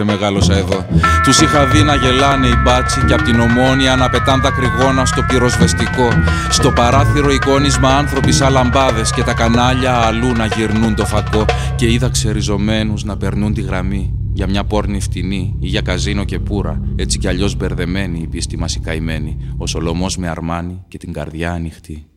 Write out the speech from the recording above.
Μεγάλωσα εδώ. Τους είχα δει να γελάνε οι μπάτσι και απ' την Ομόνια να πετάν δακρυγόνα στο πυροσβεστικό. Στο παράθυρο εικόνισμα άνθρωποι σαν λαμπάδες και τα κανάλια αλλού να γυρνούν το φακό. Και είδα ξεριζωμένους να περνούν τη γραμμή για μια πόρνη φτηνή ή για καζίνο και πουρα. Έτσι κι αλλιώς μπερδεμένη η πίστη μας η καημένη. Ο Σολομός με Αρμάνι και την καρδιά ανοιχτή.